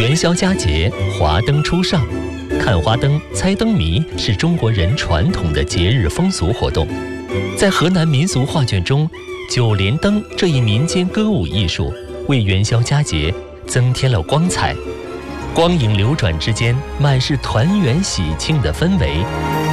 元宵佳节，华灯初上，看花灯、猜灯谜是中国人传统的节日风俗活动。在河南民俗画卷中，九连灯这一民间歌舞艺术为元宵佳节增添了光彩，光影流转之间，满是团圆喜庆的氛围。